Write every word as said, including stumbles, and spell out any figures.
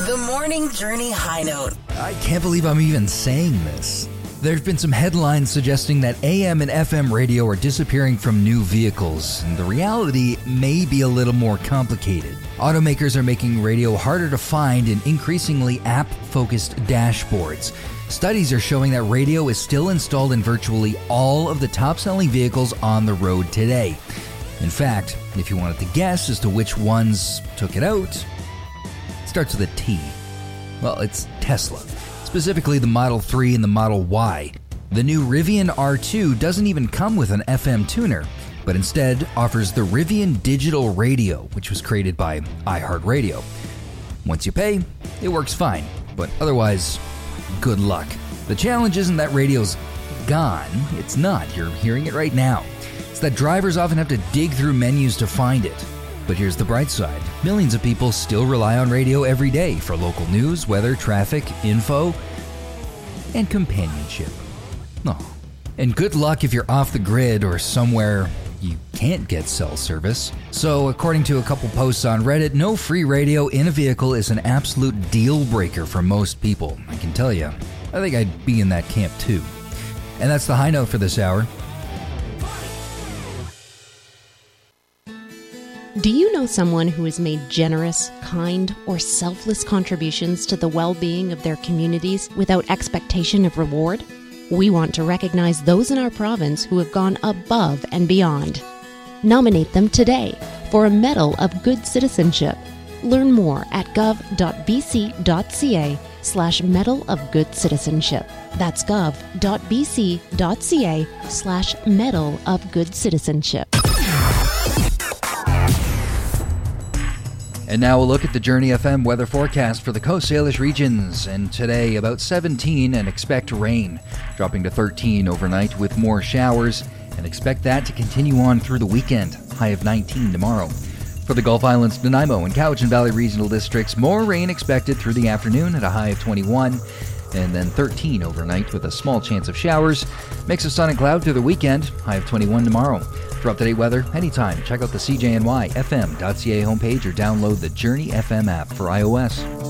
The Morning Journey High Note. I can't believe I'm even saying this. There have been some headlines suggesting that A M and F M radio are disappearing from new vehicles, and the reality may be a little more complicated. Automakers are making radio harder to find in increasingly app-focused dashboards. Studies are showing that radio is still installed in virtually all of the top-selling vehicles on the road today. In fact, if you wanted to guess as to which ones took it out, it starts with a T. Well, it's Tesla. Specifically the Model three and the Model Y. The new Rivian R two doesn't even come with an F M tuner, but instead offers the Rivian Digital Radio, which was created by iHeartRadio. Once you pay, it works fine, but otherwise, good luck. The challenge isn't that radio's gone. It's not. You're hearing it right now. It's that drivers often have to dig through menus to find it. But here's the bright side. Millions of people still rely on radio every day for local news, weather, traffic, info, and companionship. Oh. And good luck if you're off the grid or somewhere you can't get cell service. So, according to a couple posts on Reddit, no free radio in a vehicle is an absolute deal breaker for most people. I can tell you, I think I'd be in that camp too. And that's the high note for this hour. Do you know someone who has made generous, kind, or selfless contributions to the well-being of their communities without expectation of reward? We want to recognize those in our province who have gone above and beyond. Nominate them today for a Medal of Good Citizenship. Learn more at gov.bc.ca slash Medal of Good Citizenship. That's gov.bc.ca slash Medal of Good Citizenship. And now we'll look at the Journey F M weather forecast for the Coast Salish regions. And today, about seventeen and expect rain, dropping to thirteen overnight with more showers. And expect that to continue on through the weekend, high of nineteen tomorrow. For the Gulf Islands, Nanaimo, and Cowichan Valley regional districts, more rain expected through the afternoon at a high of twenty-one. And then thirteen overnight with a small chance of showers. Mix of sun and cloud through the weekend, high of twenty-one tomorrow. For up-to-date weather, anytime, check out the C J N Y F M dot C A homepage or download the Journey F M app for iOS.